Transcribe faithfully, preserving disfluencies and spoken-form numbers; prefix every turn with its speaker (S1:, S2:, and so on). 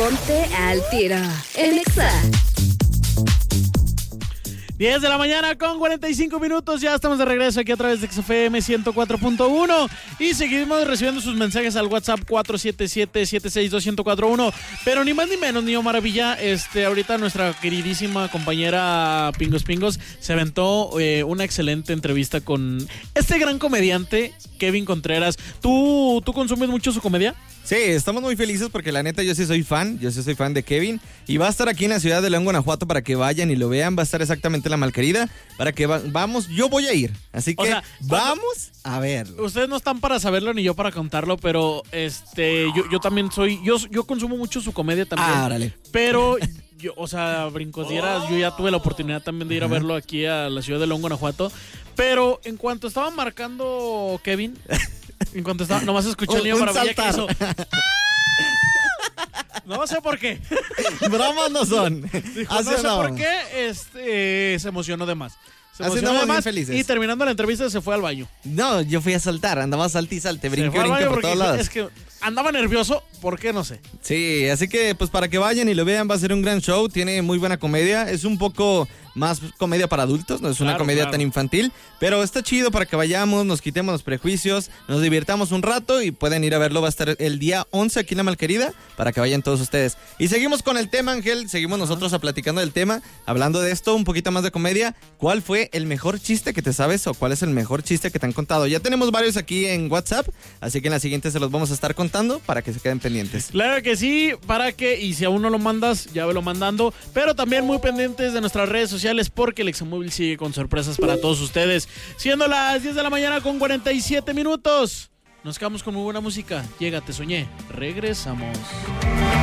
S1: Ponte al Tiro en Exa.
S2: diez de la mañana con cuarenta y cinco minutos, ya estamos de regreso aquí a través de X F M ciento cuatro punto uno y seguimos recibiendo sus mensajes al WhatsApp cuatro siete siete, siete seis dos, uno cero cuatro uno, pero ni más ni menos, Niño Maravilla, este, ahorita nuestra queridísima compañera Pingos Pingos se aventó eh, una excelente entrevista con este gran comediante, Kevin Contreras. ¿Tú, tú consumes mucho su comedia?
S3: Sí, estamos muy felices porque la neta yo sí soy fan, yo sí soy fan de Kevin y va a estar aquí en la ciudad de León, Guanajuato para que vayan y lo vean, va a estar exactamente en La Malquerida, para que va, vamos, yo voy a ir, así que o sea, vamos a verlo.
S2: Ustedes no están para saberlo ni yo para contarlo, pero este, yo, yo también soy, yo, yo consumo mucho su comedia también,
S3: ah, órale.
S2: Pero yo, o sea, brincosieras, yo ya tuve la oportunidad también de ir a verlo aquí a la ciudad de León, Guanajuato, pero en cuanto estaba marcando Kevin... En cuanto estaba, nomás escuché el Niño Maravilla que hizo. No sé por qué.
S3: Bromas no son.
S2: Dijo, no sé no. por qué este, se emocionó de más. Se emocionó de más
S3: felices.
S2: Y terminando la entrevista se fue al baño.
S3: No, yo fui a saltar, andaba salte y salte, brinque, brinque por todos lados.
S2: Es que andaba nervioso, ¿por qué? No sé.
S3: Sí, así que pues para que vayan y lo vean, va a ser un gran show, tiene muy buena comedia, es un poco más comedia para adultos, no es una claro, comedia claro. tan infantil, pero está chido para que vayamos, nos quitemos los prejuicios, nos divirtamos un rato y pueden ir a verlo, va a estar el día once aquí en La Malquerida, para que vayan todos ustedes. Y seguimos con el tema, Ángel, seguimos nosotros a platicando del tema, hablando de esto, un poquito más de comedia. ¿Cuál fue el mejor chiste que te sabes o cuál es el mejor chiste que te han contado? Ya tenemos varios aquí en WhatsApp, así que en la siguiente se los vamos a estar contando para que se queden pendientes.
S2: Claro que sí, para que, y si aún no lo mandas, ya velo mandando, pero también muy pendientes de nuestras redes sociales, porque el Examóvil sigue con sorpresas para todos ustedes. Siendo las diez de la mañana con cuarenta y siete minutos, nos quedamos con muy buena música. Llega, te soñé. Regresamos.